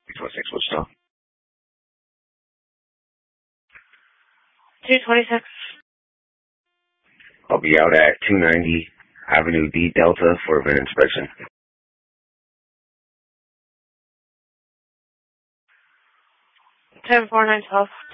326, what's up? 226. I'll be out at 290 Avenue D Delta for an inspection. 104912.